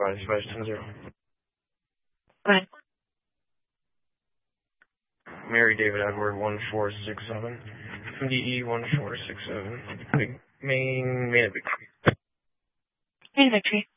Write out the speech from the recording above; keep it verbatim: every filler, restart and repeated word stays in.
five five ten zero. Go ahead. Mary David Edward one four six seven. D E one four six seven. Big main main at Big Tree. Main Victory.